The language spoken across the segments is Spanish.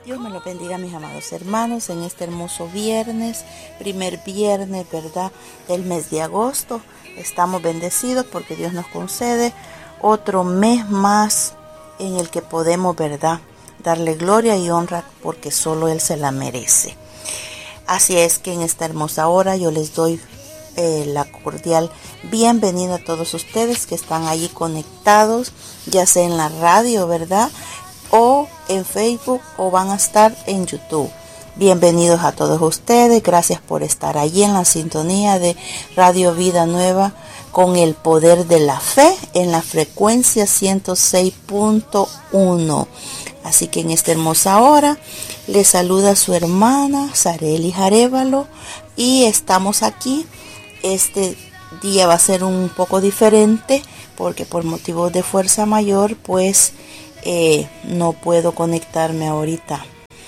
Dios me lo bendiga, mis amados hermanos, en este hermoso viernes, primer viernes, ¿verdad?, del mes de agosto. Estamos bendecidos porque Dios nos concede otro mes más en el que podemos, ¿verdad?, darle gloria y honra porque solo Él se la merece. Así es que en esta hermosa hora yo les doy la cordial bienvenida a todos ustedes que están allí conectados, ya sea en la radio, ¿verdad?, o en Facebook, o van a estar en YouTube. Bienvenidos a todos ustedes, gracias por estar allí en la sintonía de Radio Vida Nueva con el poder de la fe en la frecuencia 106.1. Así que en esta hermosa hora les saluda su hermana Sareli Arévalo y estamos aquí. Este día va a ser un poco diferente porque por motivos de fuerza mayor pues no puedo conectarme ahorita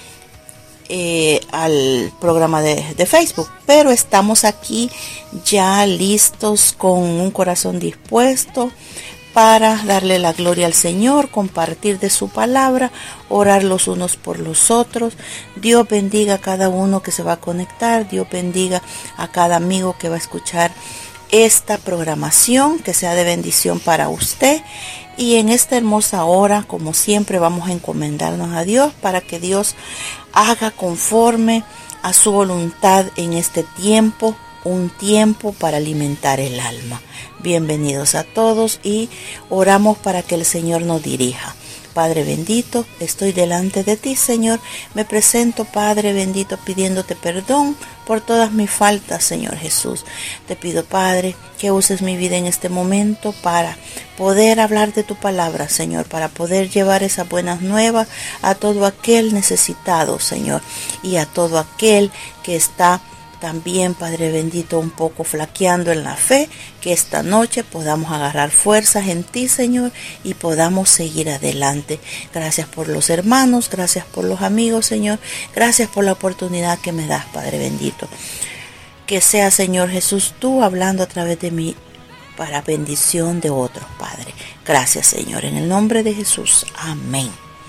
al programa de Facebook, pero estamos aquí ya listos con un corazón dispuesto para darle la gloria al Señor, compartir de su palabra, orar los unos por los otros. Dios bendiga a cada uno que se va a conectar, Dios bendiga a cada amigo que va a escuchar esta programación, que sea de bendición para usted. Y en esta hermosa hora, como siempre, vamos a encomendarnos a Dios para que Dios haga conforme a su voluntad en este tiempo, un tiempo para alimentar el alma. Bienvenidos a todos y oramos para que el Señor nos dirija. Padre bendito, estoy delante de ti, Señor. Me presento, Padre bendito, pidiéndote perdón por todas mis faltas, Señor Jesús. Te pido, Padre, que uses mi vida en este momento para poder hablar de tu palabra, Señor, para poder llevar esas buenas nuevas a todo aquel necesitado, Señor, y a todo aquel que está también, Padre bendito, un poco flaqueando en la fe, que esta noche podamos agarrar fuerzas en ti, Señor, y podamos seguir adelante. Gracias por los hermanos, gracias por los amigos, Señor, gracias por la oportunidad que me das, Padre bendito. Que sea, Señor Jesús, tú hablando a través de mí para bendición de otros, Padre. Gracias, Señor, en el nombre de Jesús. Amén.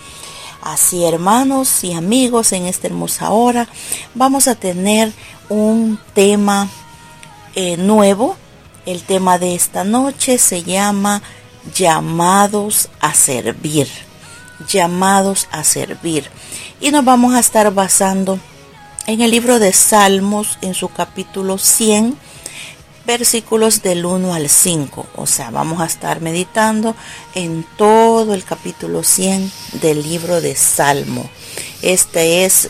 Así, hermanos y amigos, en esta hermosa hora vamos a tener un tema nuevo. El tema de esta noche se llama llamados a servir. Llamados a servir. Y nos vamos a estar basando en el libro de Salmos, en su capítulo 100, versículos del 1 al 5. O sea, vamos a estar meditando en todo el capítulo 100 del libro de Salmo. Este es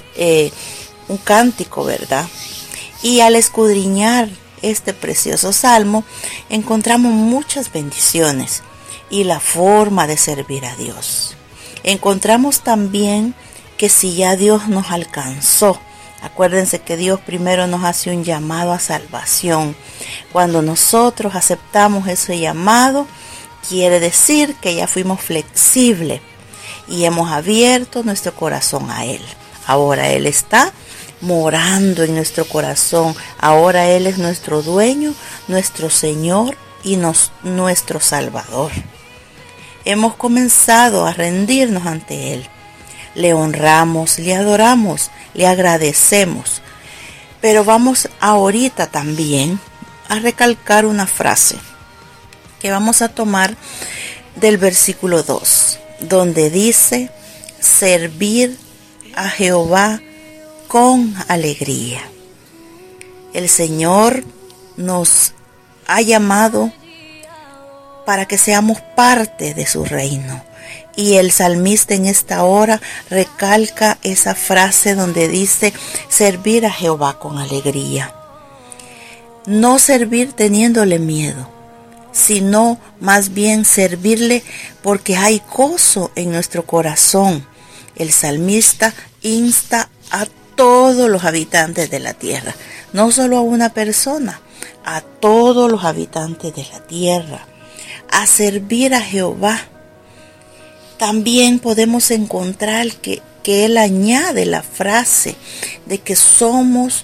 un cántico, ¿verdad? Y al escudriñar este precioso salmo, encontramos muchas bendiciones y la forma de servir a Dios. Encontramos también que si ya Dios nos alcanzó, acuérdense que Dios primero nos hace un llamado a salvación. Cuando nosotros aceptamos ese llamado, quiere decir que ya fuimos flexibles y hemos abierto nuestro corazón a Él. Ahora Él está morando en nuestro corazón. Ahora Él es nuestro dueño, nuestro Señor y nuestro Salvador. Hemos comenzado a rendirnos ante Él. Le honramos, le adoramos, le agradecemos. Pero vamos ahorita también a recalcar una frase que vamos a tomar del versículo 2, donde dice: servir a Jehová con alegría. El Señor nos ha llamado para que seamos parte de su reino. Y el salmista en esta hora recalca esa frase donde dice servir a Jehová con alegría. No servir teniéndole miedo, sino más bien servirle porque hay gozo en nuestro corazón. El salmista insta a todos los habitantes de la tierra, no solo a una persona, a todos los habitantes de la tierra, a servir a Jehová. También podemos encontrar que Él añade la frase de que somos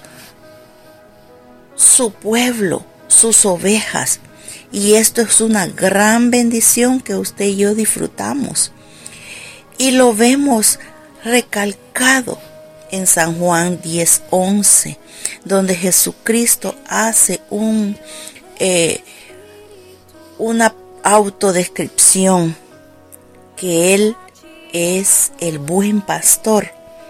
su pueblo, sus ovejas. Y esto es una gran bendición que usted y yo disfrutamos. Y lo vemos recalcado ubicado en San Juan 10:11, donde Jesucristo hace una autodescripción, que Él es el buen pastor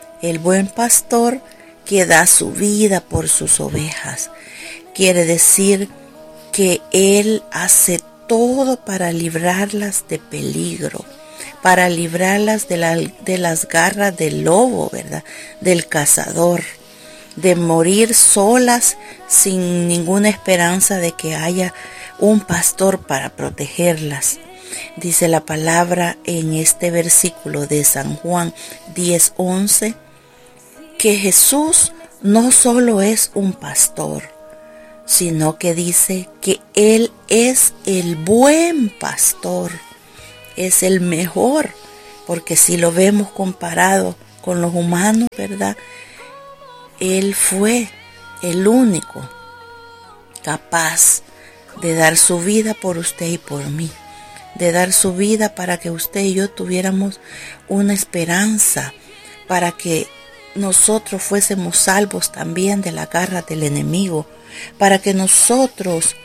que da su vida por sus ovejas. Quiere decir que Él hace todo para librarlas de peligro, para librarlas de las garras del lobo, ¿verdad? Del cazador, de morir solas sin ninguna esperanza de que haya un pastor para protegerlas. Dice la palabra en este versículo de San Juan 10:11 que Jesús no solo es un pastor, sino que dice que Él es el buen pastor, es el mejor, porque si lo vemos comparado con los humanos, ¿verdad? Él fue el único capaz de dar su vida por usted y por mí, de dar su vida para que usted y yo tuviéramos una esperanza, para que nosotros fuésemos salvos también de la garra del enemigo, para que nosotros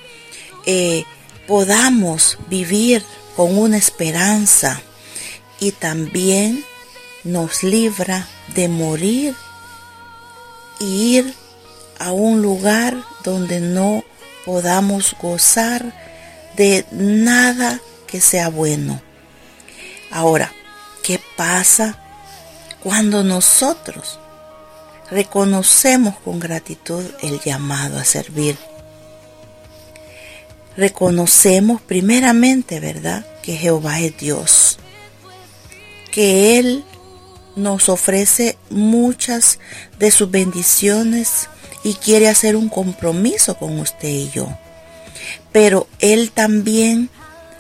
podamos vivir con una esperanza, y también nos libra de morir y ir a un lugar donde no podamos gozar de nada que sea bueno. Ahora, ¿qué pasa cuando nosotros reconocemos con gratitud el llamado a servir? Reconocemos primeramente, ¿verdad?, que Jehová es Dios, que Él nos ofrece muchas de sus bendiciones y quiere hacer un compromiso con usted y yo. Pero Él también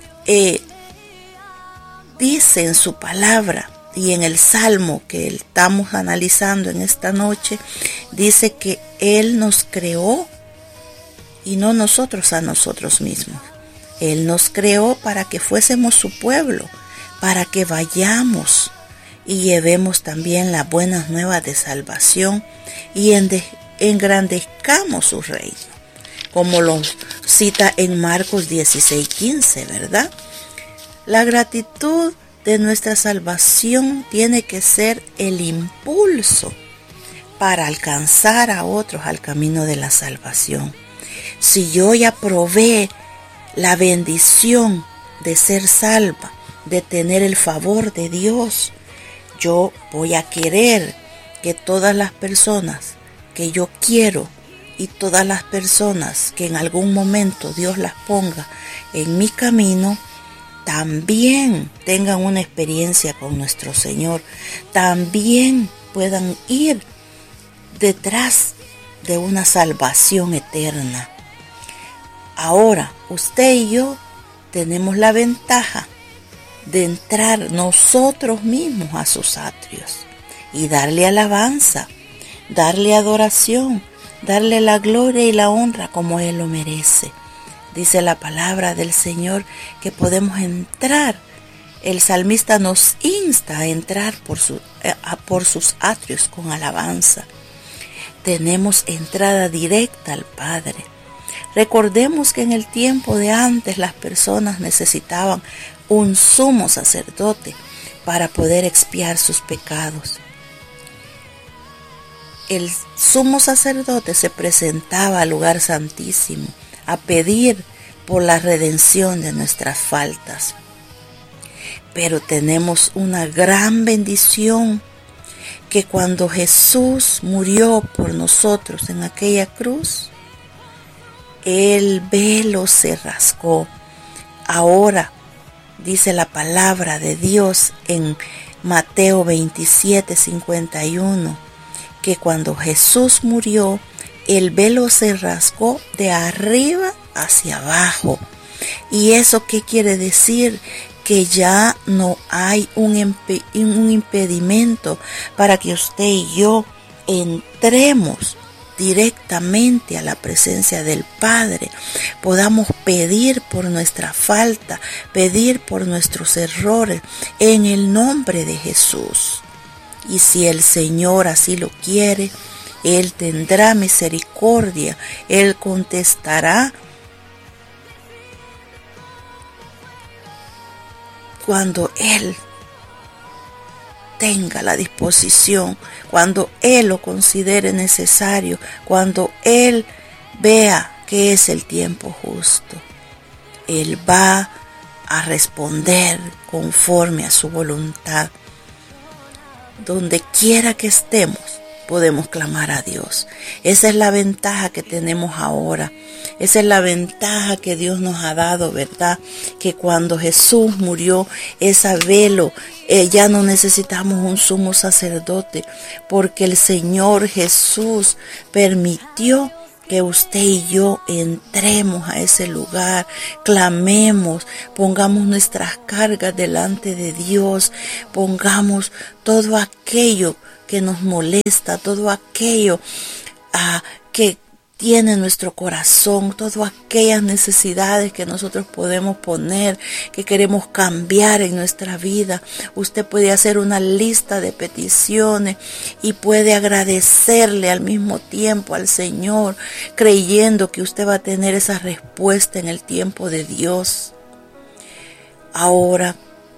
dice en su palabra y en el Salmo que estamos analizando en esta noche, dice que Él nos creó y no nosotros a nosotros mismos. Él nos creó para que fuésemos su pueblo, para que vayamos y llevemos también las buenas nuevas de salvación y engrandezcamos su reino, como lo cita en Marcos 16:15, ¿verdad? La gratitud de nuestra salvación tiene que ser el impulso para alcanzar a otros al camino de la salvación. Si yo ya probé la bendición de ser salva, de tener el favor de Dios, yo voy a querer que todas las personas que yo quiero y todas las personas que en algún momento Dios las ponga en mi camino, también tengan una experiencia con nuestro Señor, también puedan ir detrás de una salvación eterna. Ahora, usted y yo tenemos la ventaja de entrar nosotros mismos a sus atrios y darle alabanza, darle adoración, darle la gloria y la honra como Él lo merece. Dice la palabra del Señor que podemos entrar. El salmista nos insta a entrar por sus atrios con alabanza. Tenemos entrada directa al Padre. Recordemos que en el tiempo de antes las personas necesitaban un sumo sacerdote para poder expiar sus pecados. El sumo sacerdote se presentaba al lugar santísimo a pedir por la redención de nuestras faltas. Pero tenemos una gran bendición, que cuando Jesús murió por nosotros en aquella cruz, el velo se rasgó. Ahora dice la palabra de Dios en Mateo 27:51, que cuando Jesús murió, el velo se rasgó de arriba hacia abajo. ¿Y eso qué quiere decir? Que ya no hay un impedimento para que usted y yo entremos directamente a la presencia del Padre, podamos pedir por nuestra falta, pedir por nuestros errores en el nombre de Jesús. Y si el Señor así lo quiere, Él tendrá misericordia, Él contestará cuando Él tenga la disposición, cuando Él lo considere necesario, cuando Él vea que es el tiempo justo. Él va a responder conforme a su voluntad. Donde quiera que estemos, podemos clamar a Dios. Esa es la ventaja que tenemos ahora. Esa es la ventaja que Dios nos ha dado, ¿verdad? Que cuando Jesús murió, ese velo, ya no necesitamos un sumo sacerdote, porque el Señor Jesús permitió que usted y yo entremos a ese lugar, clamemos, pongamos nuestras cargas delante de Dios, pongamos todo aquello que nos molesta, todo aquello que tiene nuestro corazón, todas aquellas necesidades que nosotros podemos poner, que queremos cambiar en nuestra vida. Usted puede hacer una lista de peticiones y puede agradecerle al mismo tiempo al Señor, creyendo que usted va a tener esa respuesta en el tiempo de Dios. Ahora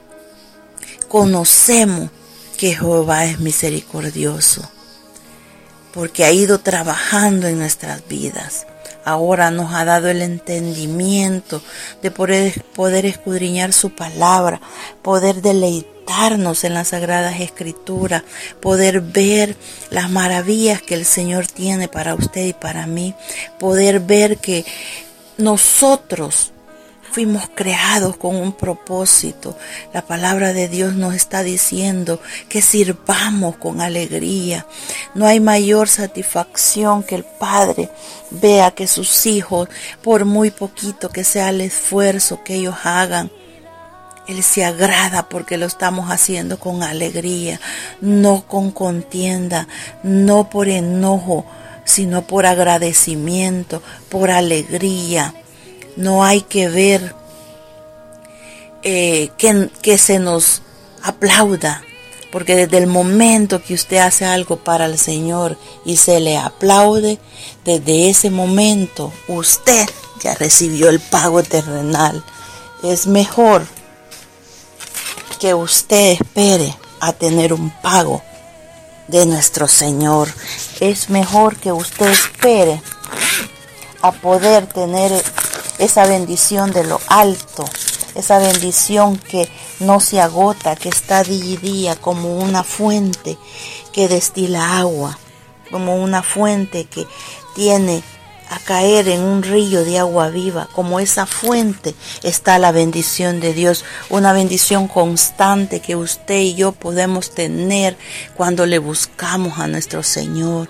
conocemos que Jehová es misericordioso, porque ha ido trabajando en nuestras vidas. Ahora nos ha dado el entendimiento de poder escudriñar su palabra, poder deleitarnos en las Sagradas Escrituras, poder ver las maravillas que el Señor tiene para usted y para mí, poder ver que nosotros fuimos creados con un propósito. La palabra de Dios nos está diciendo que sirvamos con alegría. No hay mayor satisfacción que el Padre vea que sus hijos, por muy poquito que sea el esfuerzo que ellos hagan, Él se agrada porque lo estamos haciendo con alegría, no con contienda, no por enojo, sino por agradecimiento, por alegría. No hay que ver que se nos aplauda, porque desde el momento que usted hace algo para el Señor y se le aplaude, desde ese momento usted ya recibió el pago terrenal. Es mejor que usted espere a tener un pago de nuestro Señor. Es mejor que usted espere a poder tener esa bendición de lo alto, esa bendición que no se agota, que está día y día como una fuente que destila agua, como una fuente que tiene a caer en un río de agua viva. Como esa fuente está la bendición de Dios, una bendición constante que usted y yo podemos tener cuando le buscamos a nuestro Señor.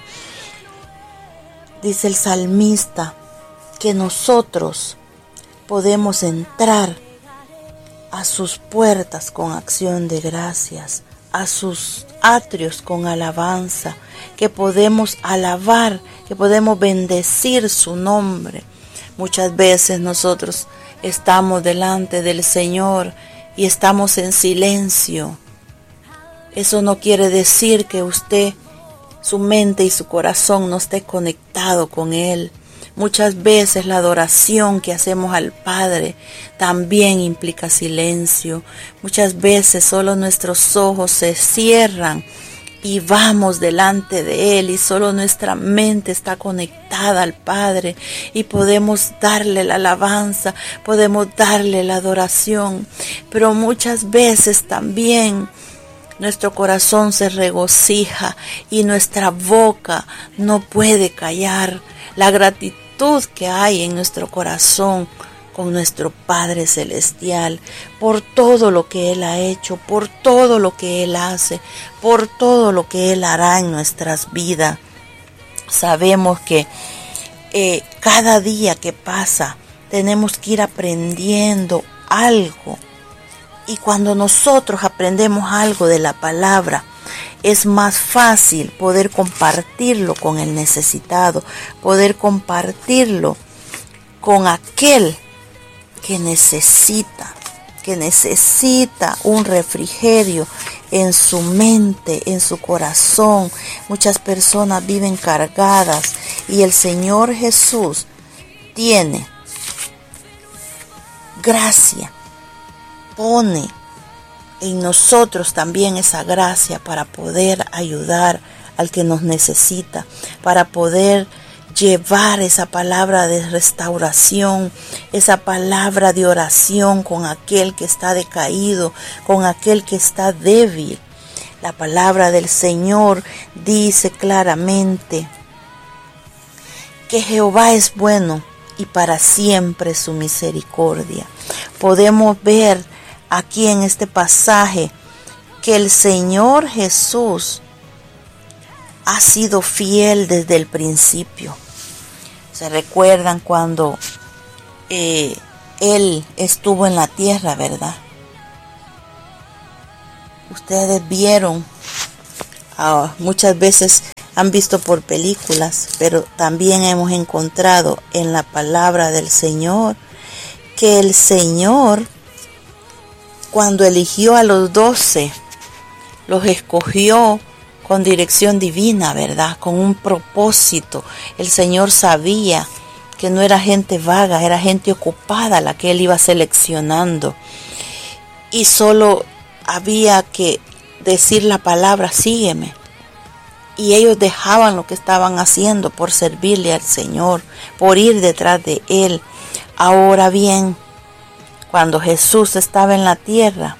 Dice el salmista que nosotros podemos entrar a sus puertas con acción de gracias, a sus atrios con alabanza, que podemos alabar, que podemos bendecir su nombre. Muchas veces nosotros estamos delante del Señor y estamos en silencio. Eso no quiere decir que usted, su mente y su corazón no esté conectado con Él. Muchas veces la adoración que hacemos al Padre también implica silencio. Muchas veces solo nuestros ojos se cierran y vamos delante de Él y solo nuestra mente está conectada al Padre y podemos darle la alabanza, podemos darle la adoración. Pero muchas veces también nuestro corazón se regocija y nuestra boca no puede callar la gratitud que hay en nuestro corazón con nuestro Padre Celestial por todo lo que Él ha hecho, por todo lo que Él hace, por todo lo que Él hará en nuestras vidas. Sabemos que cada día que pasa tenemos que ir aprendiendo algo, y cuando nosotros aprendemos algo de la palabra, es más fácil poder compartirlo con el necesitado, poder compartirlo con aquel que necesita un refrigerio, en su mente, en su corazón. Muchas personas viven cargadas y el Señor Jesús tiene gracia, pone en nosotros también esa gracia para poder ayudar al que nos necesita, para poder llevar esa palabra de restauración, esa palabra de oración con aquel que está decaído, con aquel que está débil. La palabra del Señor dice claramente que Jehová es bueno y para siempre su misericordia. Podemos ver aquí en este pasaje que el Señor Jesús ha sido fiel desde el principio. ¿Se recuerdan cuando Él estuvo en la tierra, verdad? Ustedes vieron, muchas veces han visto por películas, pero también hemos encontrado en la palabra del Señor que el Señor, cuando eligió a los 12, los escogió con dirección divina, ¿verdad? Con un propósito. El Señor sabía que no era gente vaga, era gente ocupada la que Él iba seleccionando. Y solo había que decir la palabra, sígueme. Y ellos dejaban lo que estaban haciendo por servirle al Señor, por ir detrás de Él. Ahora bien, cuando Jesús estaba en la tierra,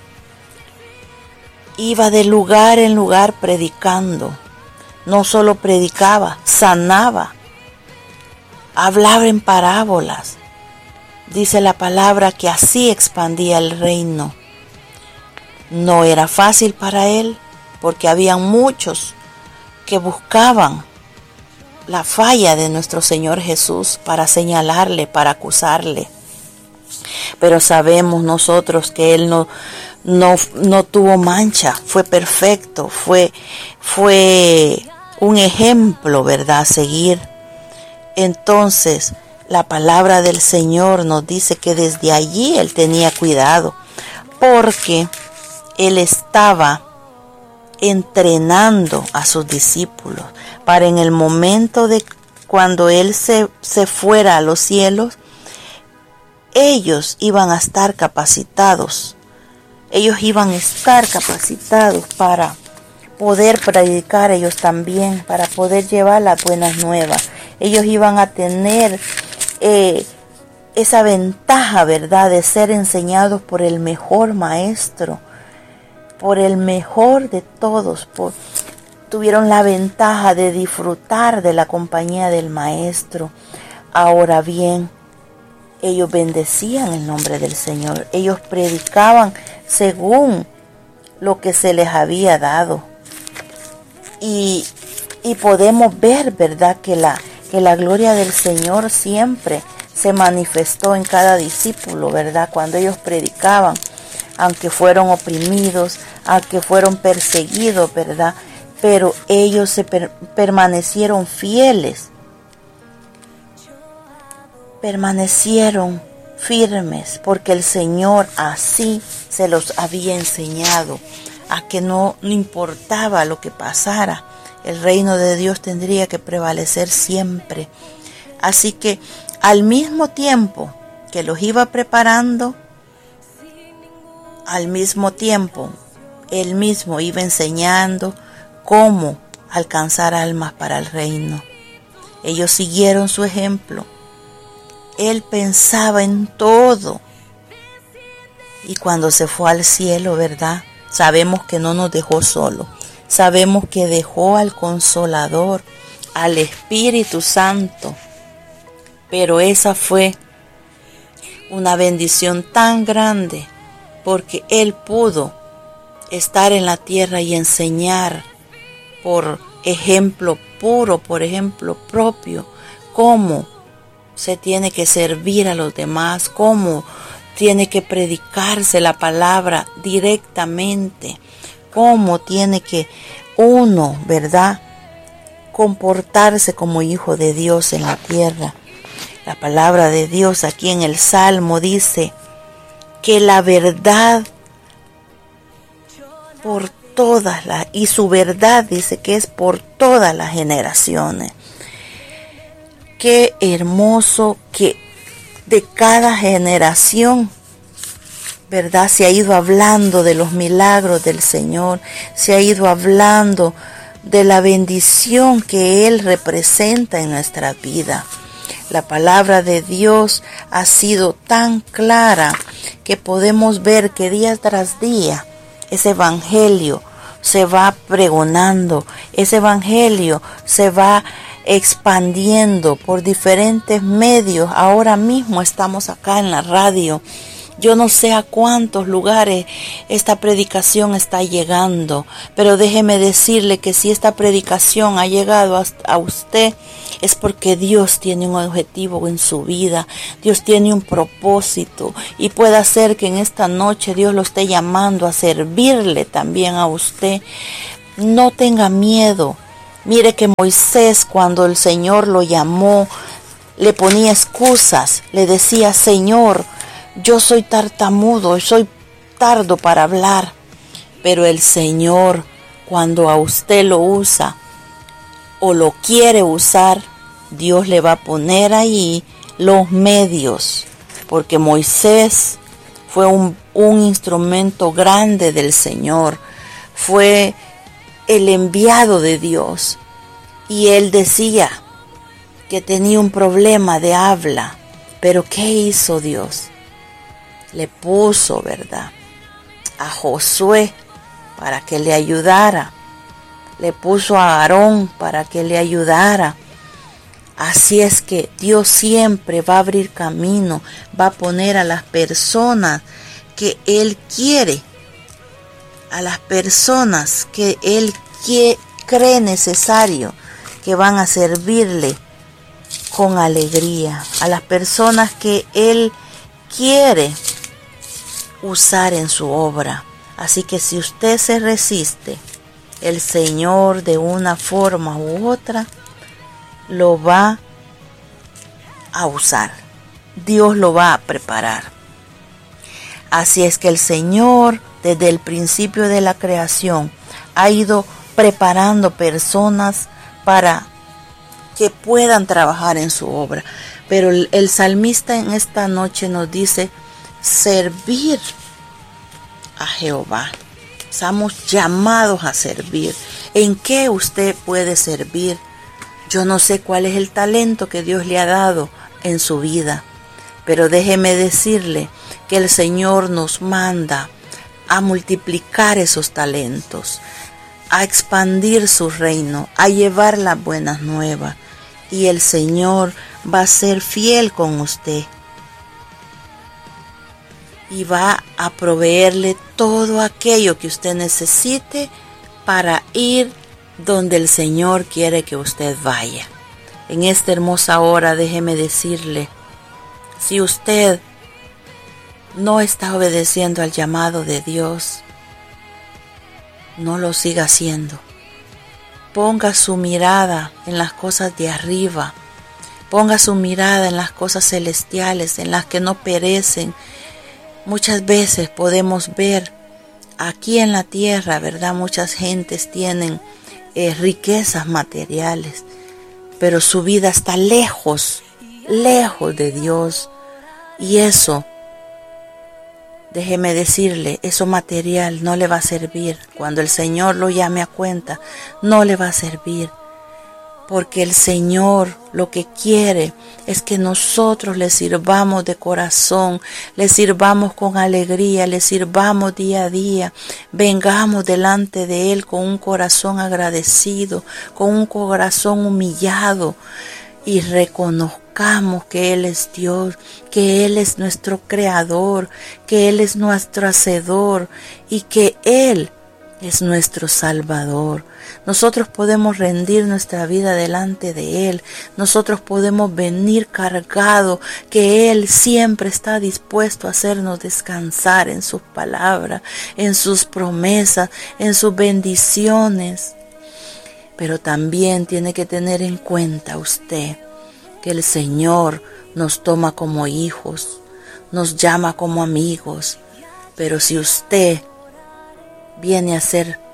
iba de lugar en lugar predicando. No solo predicaba, sanaba, hablaba en parábolas. Dice la palabra que así expandía el reino. No era fácil para Él, porque habían muchos que buscaban la falla de nuestro Señor Jesús para señalarle, para acusarle. Pero sabemos nosotros que Él no tuvo mancha, fue perfecto, fue un ejemplo, ¿verdad?, a seguir. Entonces, la palabra del Señor nos dice que desde allí Él tenía cuidado, porque Él estaba entrenando a sus discípulos para en el momento de cuando Él se fuera a los cielos, ellos iban a estar capacitados. Ellos iban a estar capacitados para poder predicar ellos también, para poder llevar las buenas nuevas. Ellos iban a tener esa ventaja, ¿verdad?, de ser enseñados por el mejor maestro, por el mejor de todos. Tuvieron la ventaja de disfrutar de la compañía del maestro. Ahora bien, ellos bendecían el nombre del Señor. Ellos predicaban según lo que se les había dado. Y podemos ver, ¿verdad?, que la gloria del Señor siempre se manifestó en cada discípulo, ¿verdad? Cuando ellos predicaban, aunque fueron oprimidos, aunque fueron perseguidos, ¿verdad? Pero ellos permanecieron fieles. Permanecieron firmes porque el Señor así se los había enseñado, a que no importaba lo que pasara, el reino de Dios tendría que prevalecer siempre. Así que al mismo tiempo que los iba preparando, al mismo tiempo Él mismo iba enseñando cómo alcanzar almas para el reino. Ellos siguieron su ejemplo. Él pensaba en todo. Y cuando se fue al cielo, ¿verdad?, sabemos que no nos dejó solo. Sabemos que dejó al Consolador, al Espíritu Santo. Pero esa fue una bendición tan grande, porque Él pudo estar en la tierra y enseñar por ejemplo puro, por ejemplo propio, cómo se tiene que servir a los demás, cómo tiene que predicarse la palabra directamente, cómo tiene que uno, ¿verdad?, comportarse como hijo de Dios en la tierra. La palabra de Dios aquí en el Salmo dice que la verdad por y su verdad dice que es por todas las generaciones. Qué hermoso que de cada generación, ¿verdad? Se ha ido hablando de los milagros del Señor, se ha ido hablando de la bendición que Él representa en nuestra vida. La palabra de Dios ha sido tan clara que podemos ver que día tras día ese evangelio se va pregonando, ese evangelio se va expandiendo por diferentes medios. Ahora mismo estamos acá en la radio. Yo no sé a cuántos lugares esta predicación está llegando, pero déjeme decirle que si esta predicación ha llegado a usted, es porque Dios tiene un objetivo en su vida, Dios tiene un propósito, y puede ser que en esta noche Dios lo esté llamando a servirle también a usted. No tenga miedo. Mire que Moisés, cuando el Señor lo llamó, le ponía excusas, le decía: Señor, yo soy tartamudo, soy tardo para hablar. Pero el Señor, cuando a usted lo usa o lo quiere usar, Dios le va a poner ahí los medios, porque Moisés fue un instrumento grande del Señor, fue el enviado de Dios, y él decía que tenía un problema de habla. Pero ¿qué hizo Dios? Le puso, ¿verdad?, a Josué para que le ayudara. Le puso a Aarón para que le ayudara. Así es que Dios siempre va a abrir camino, va a poner a las personas que Él quiere, a las personas que Él cree necesario, que van a servirle con alegría, a las personas que Él quiere usar en su obra. Así que si usted se resiste, el Señor de una forma u otra lo va a usar. Dios lo va a preparar. Así es que el Señor, desde el principio de la creación, ha ido preparando personas para que puedan trabajar en su obra. Pero el salmista en esta noche nos dice: servir a Jehová. Estamos llamados a servir. ¿En qué usted puede servir? Yo no sé cuál es el talento que Dios le ha dado en su vida, pero déjeme decirle que el Señor nos manda a multiplicar esos talentos, a expandir su reino, a llevar las buenas nuevas, y el Señor va a ser fiel con usted y va a proveerle todo aquello que usted necesite para ir donde el Señor quiere que usted vaya. En esta hermosa hora, déjeme decirle, si usted no está obedeciendo al llamado de Dios, no lo siga haciendo. Ponga su mirada en las cosas de arriba. Ponga su mirada en las cosas celestiales, en las que no perecen. Muchas veces podemos ver aquí en la tierra, ¿verdad? Muchas gentes tienen riquezas materiales, pero su vida está lejos de Dios. Y eso, déjeme decirle, eso material no le va a servir. Cuando el Señor lo llame a cuenta, no le va a servir. Porque el Señor lo que quiere es que nosotros le sirvamos de corazón, le sirvamos con alegría, le sirvamos día a día. Vengamos delante de Él con un corazón agradecido, con un corazón humillado, y reconozcamos que Él es Dios, que Él es nuestro creador, que Él es nuestro hacedor y que Él es nuestro Salvador. Nosotros podemos rendir nuestra vida delante de Él. Nosotros podemos venir cargados, que Él siempre está dispuesto a hacernos descansar en sus palabras, en sus promesas, en sus bendiciones. Pero también tiene que tener en cuenta usted que el Señor nos toma como hijos, nos llama como amigos. Pero si usted viene a ser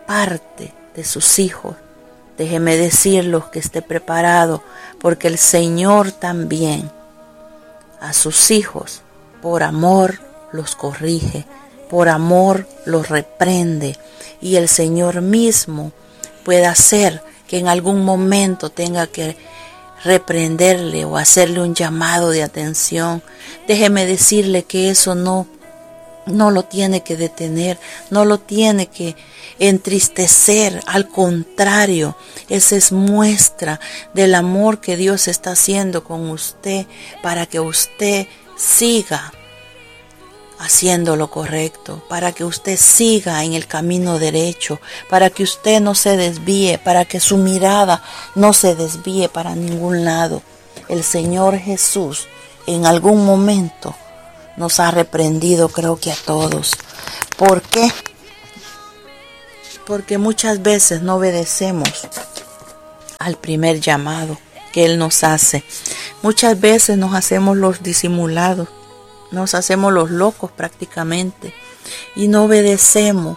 parte de sus hijos, déjeme decirlo que esté preparado, porque el Señor también a sus hijos por amor los corrige, por amor los reprende, y el Señor mismo puede hacer que en algún momento tenga que reprenderle o hacerle un llamado de atención. Déjeme decirle que eso no lo tiene que detener, no lo tiene que entristecer, al contrario, esa es muestra del amor que Dios está haciendo con usted para que usted siga haciendo lo correcto, para que usted siga en el camino derecho, para que usted no se desvíe, para que su mirada no se desvíe para ningún lado. El Señor Jesús en algún momento nos ha reprendido, creo que a todos. ¿Por qué? Porque muchas veces no obedecemos al primer llamado que Él nos hace. Muchas veces nos hacemos los disimulados, nos hacemos los locos prácticamente y no obedecemos.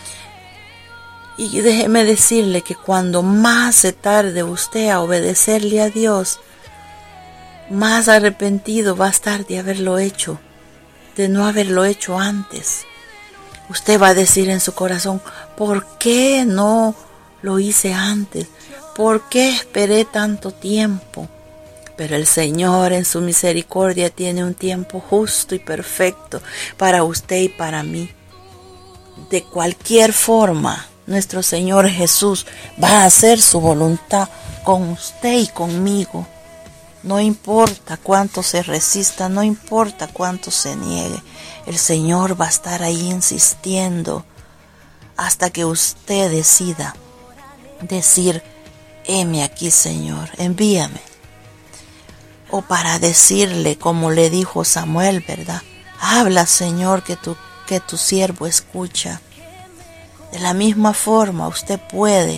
Y déjeme decirle que cuando más se tarde usted a obedecerle a Dios, más arrepentido va a estar de haberlo hecho, de no haberlo hecho antes. Usted va a decir en su corazón, ¿por qué no lo hice antes? ¿Por qué esperé tanto tiempo? Pero el Señor en su misericordia tiene un tiempo justo y perfecto para usted y para mí. De cualquier forma, nuestro Señor Jesús va a hacer su voluntad con usted y conmigo. No importa cuánto se resista, no importa cuánto se niegue, el Señor va a estar ahí insistiendo hasta que usted decida decir, heme aquí, Señor, envíame. O para decirle, como le dijo Samuel, ¿verdad? Habla, Señor, que tu siervo escucha. De la misma forma, usted puede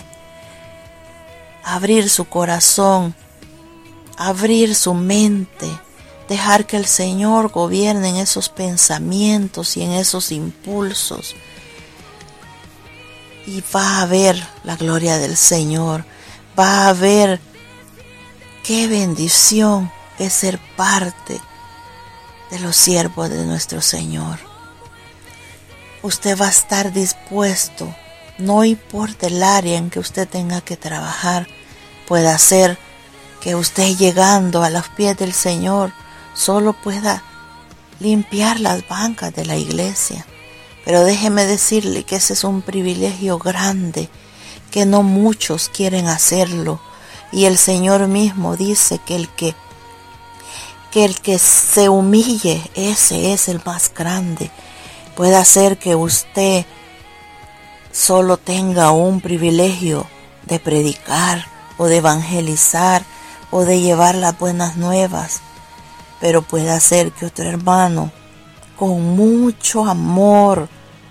abrir su corazón, abrir su mente, dejar que el Señor gobierne en esos pensamientos y en esos impulsos. Y va a ver la gloria del Señor, va a ver qué bendición es ser parte de los siervos de nuestro Señor. Usted va a estar dispuesto, no importa el área en que usted tenga que trabajar, puede hacer que usted llegando a los pies del Señor solo pueda limpiar las bancas de la iglesia. Pero déjeme decirle que ese es un privilegio grande, que no muchos quieren hacerlo. Y el Señor mismo dice que el que se humille, ese es el más grande. Puede hacer que usted solo tenga un privilegio de predicar o de evangelizar o de llevar las buenas nuevas, pero puede hacer que otro hermano con mucho amor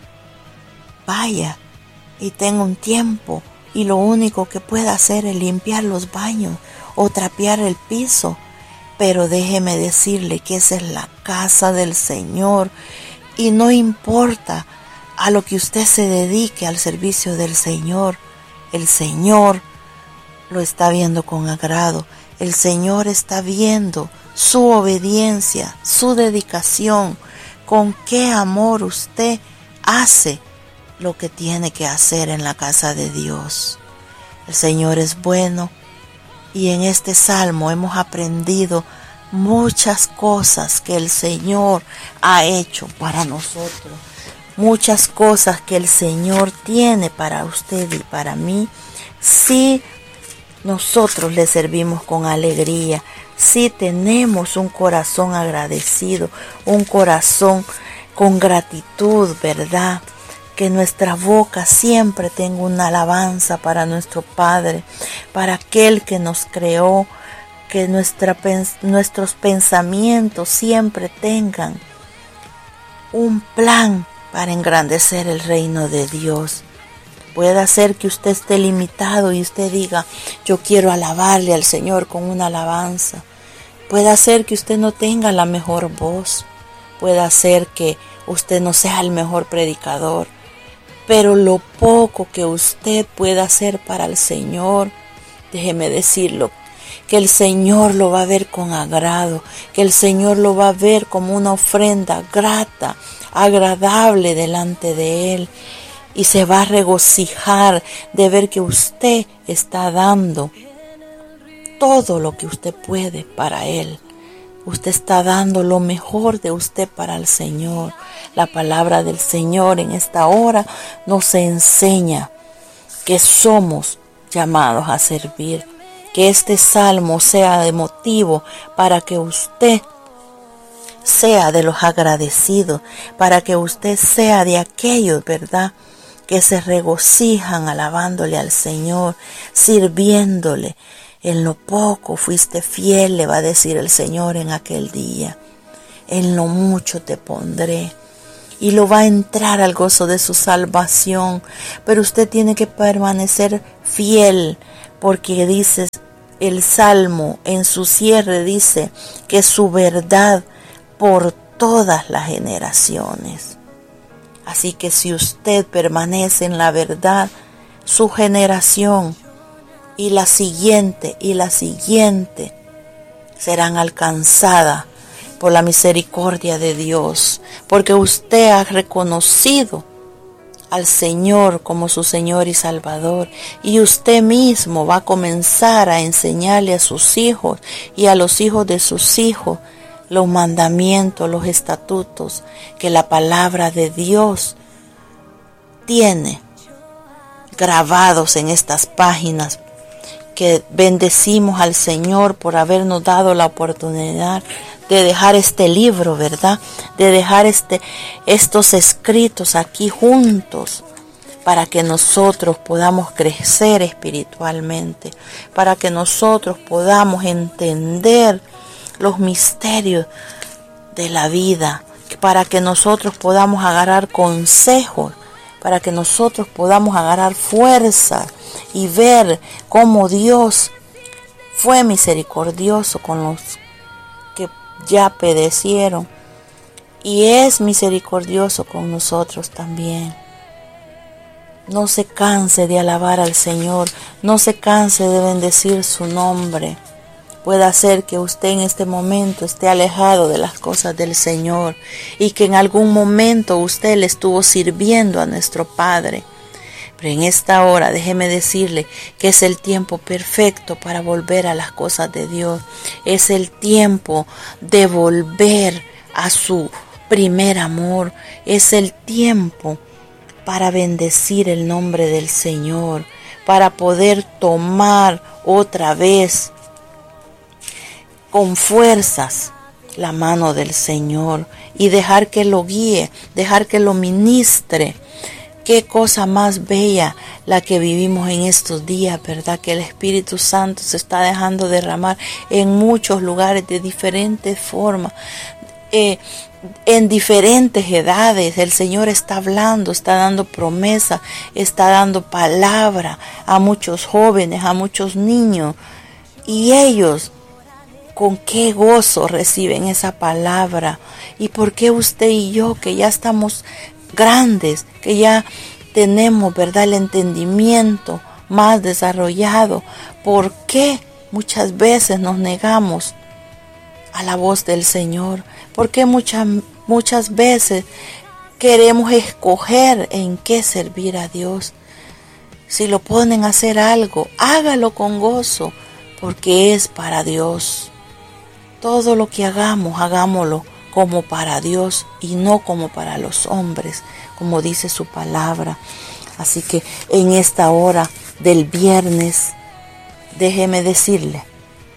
vaya y tenga un tiempo y lo único que puede hacer es limpiar los baños o trapear el piso. Pero déjeme decirle que esa es la casa del Señor y no importa a lo que usted se dedique al servicio del Señor, el Señor lo está viendo con agrado. El Señor está viendo su obediencia, su dedicación, con qué amor usted hace lo que tiene que hacer en la casa de Dios. El Señor es bueno y en este salmo hemos aprendido muchas cosas que el Señor ha hecho para nosotros, muchas cosas que el Señor tiene para usted y para mí, si nosotros le servimos con alegría, si tenemos un corazón agradecido, un corazón con gratitud, ¿verdad? Que nuestra boca siempre tenga una alabanza para nuestro Padre, para aquel que nos creó, que nuestros pensamientos siempre tengan un plan para engrandecer el reino de Dios. Puede ser que usted esté limitado y usted diga, yo quiero alabarle al Señor con una alabanza. Puede ser que usted no tenga la mejor voz. Puede ser que usted no sea el mejor predicador. Pero lo poco que usted pueda hacer para el Señor, déjeme decirlo, que el Señor lo va a ver con agrado, que el Señor lo va a ver como una ofrenda grata, agradable delante de Él. Y se va a regocijar de ver que usted está dando todo lo que usted puede para Él. Usted está dando lo mejor de usted para el Señor. La palabra del Señor en esta hora nos enseña que somos llamados a servir. Que este salmo sea de motivo para que usted sea de los agradecidos, para que usted sea de aquellos, ¿verdad?, que se regocijan alabándole al Señor, sirviéndole. En lo poco fuiste fiel, le va a decir el Señor en aquel día. En lo mucho te pondré. Y lo va a entrar al gozo de su salvación. Pero usted tiene que permanecer fiel, porque dice el Salmo, en su cierre dice que su verdad por todas las generaciones. Así que si usted permanece en la verdad, su generación y la siguiente serán alcanzadas por la misericordia de Dios, porque usted ha reconocido al Señor como su Señor y Salvador, y usted mismo va a comenzar a enseñarle a sus hijos y a los hijos de sus hijos los mandamientos, los estatutos que la palabra de Dios tiene grabados en estas páginas, que bendecimos al Señor por habernos dado la oportunidad de dejar este libro, ¿verdad? De dejar estos escritos aquí juntos, para que nosotros podamos crecer espiritualmente, para que nosotros podamos entender los misterios de la vida, para que nosotros podamos agarrar consejos, para que nosotros podamos agarrar fuerza y ver cómo Dios fue misericordioso con los que ya perecieron y es misericordioso con nosotros también. No se canse de alabar al Señor, no se canse de bendecir su nombre. Puede ser que usted en este momento esté alejado de las cosas del Señor y que en algún momento usted le estuvo sirviendo a nuestro Padre. Pero en esta hora déjeme decirle que es el tiempo perfecto para volver a las cosas de Dios. Es el tiempo de volver a su primer amor. Es el tiempo para bendecir el nombre del Señor, para poder tomar otra vez con fuerzas la mano del Señor y dejar que lo guíe, dejar que lo ministre. Qué cosa más bella la que vivimos en estos días, ¿verdad? Que el Espíritu Santo se está dejando derramar en muchos lugares de diferentes formas, en diferentes edades. El Señor está hablando, está dando promesa, está dando palabra a muchos jóvenes, a muchos niños, y ellos con qué gozo reciben esa palabra. ¿Y por qué usted y yo, que ya estamos grandes, que ya tenemos, ¿verdad?, el entendimiento más desarrollado, por qué muchas veces nos negamos a la voz del Señor? ¿Por qué muchas veces queremos escoger en qué servir a Dios? Si lo ponen a hacer algo, hágalo con gozo, porque es para Dios. Todo lo que hagamos, hagámoslo como para Dios y no como para los hombres, como dice su palabra. Así que en esta hora del viernes, déjeme decirle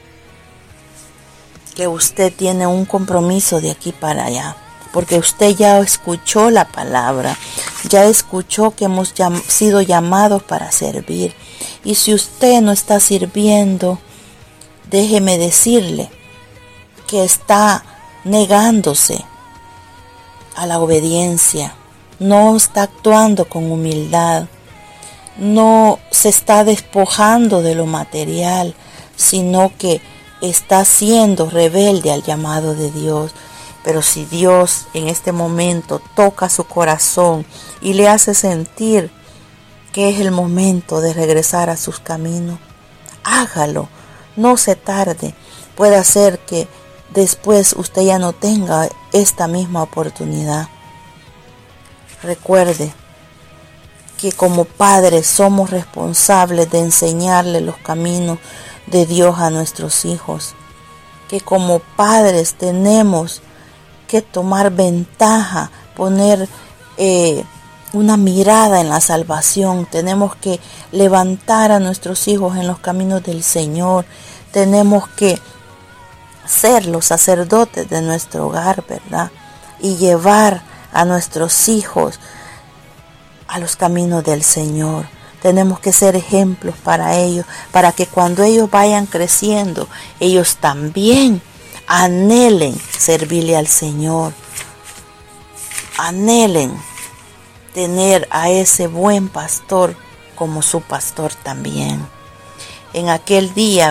que usted tiene un compromiso de aquí para allá, porque usted ya escuchó la palabra, ya escuchó que hemos sido llamados para servir. Y si usted no está sirviendo, déjeme decirle que está negándose a la obediencia, no está actuando con humildad, no se está despojando de lo material, sino que está siendo rebelde al llamado de Dios. Pero si Dios en este momento toca su corazón y le hace sentir que es el momento de regresar a sus caminos, hágalo, no se tarde. Puede ser que después usted ya no tenga esta misma oportunidad. Recuerde que como padres somos responsables de enseñarle los caminos de Dios a nuestros hijos. Que como padres tenemos que tomar ventaja, poner una mirada en la salvación. Tenemos que levantar a nuestros hijos en los caminos del Señor. Tenemos que ser los sacerdotes de nuestro hogar, ¿verdad? Y llevar a nuestros hijos a los caminos del Señor. Tenemos que ser ejemplos para ellos, para que cuando ellos vayan creciendo, ellos también anhelen servirle al Señor. Anhelen tener a ese buen pastor como su pastor también. En aquel día